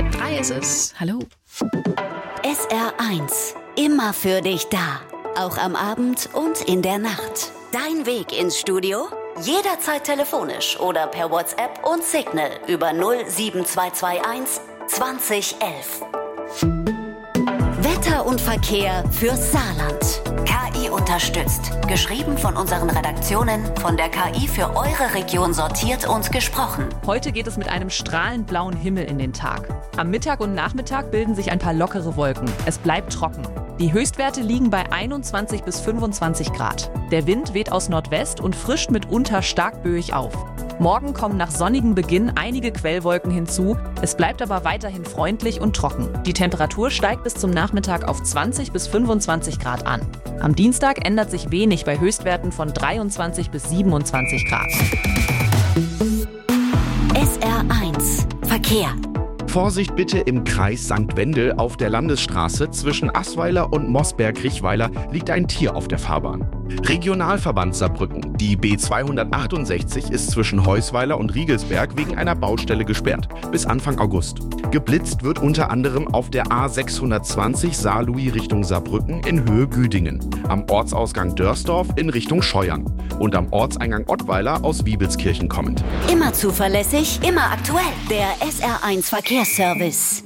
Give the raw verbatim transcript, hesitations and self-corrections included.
Halb drei ist es. Hallo. S R eins. Immer für dich da. Auch am Abend und in der Nacht. Dein Weg ins Studio? Jederzeit telefonisch oder per WhatsApp und Signal über null sieben zwei zwei eins zwanzig elf. Wetter und Verkehr fürs Saarland. K I unterstützt. Geschrieben von unseren Redaktionen, von der K I für eure Region sortiert und gesprochen. Heute geht es mit einem strahlend blauen Himmel in den Tag. Am Mittag und Nachmittag bilden sich ein paar lockere Wolken. Es bleibt trocken. Die Höchstwerte liegen bei einundzwanzig bis fünfundzwanzig Grad. Der Wind weht aus Nordwest und frischt mitunter stark böig auf. Morgen kommen nach sonnigem Beginn einige Quellwolken hinzu. Es bleibt aber weiterhin freundlich und trocken. Die Temperatur steigt bis zum Nachmittag auf zwanzig bis fünfundzwanzig Grad an. Am Dienstag ändert sich wenig bei Höchstwerten von dreiundzwanzig bis siebenundzwanzig Grad. S R eins. Verkehr. Vorsicht bitte im Kreis Sankt Wendel auf der Landesstraße zwischen Assweiler und Mosberg-Richweiler liegt ein Tier auf der Fahrbahn. Regionalverband Saarbrücken. Die B zweihundertachtundsechzig ist zwischen Heusweiler und Riegelsberg wegen einer Baustelle gesperrt. Bis Anfang August. Geblitzt wird unter anderem auf der A sechshundertzwanzig Saarlouis Richtung Saarbrücken in Höhe Güdingen. Am Ortsausgang Dörsdorf in Richtung Scheuern. Und am Ortseingang Ottweiler aus Wiebelskirchen kommend. Immer zuverlässig, immer aktuell. Der S R eins Verkehrsservice.